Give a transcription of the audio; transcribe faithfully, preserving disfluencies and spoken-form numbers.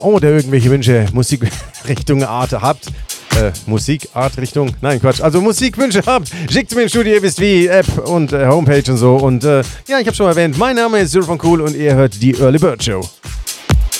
oder irgendwelche Wünsche, Musikrichtung, Art habt, äh, Musikartrichtung, nein Quatsch, also Musikwünsche habt, schickt mir ins Studio, ihr wisst wie, App und äh, Homepage und so und äh, ja, ich habe schon erwähnt, mein Name ist Cyril von Cool und ihr hört die Early Bird Show.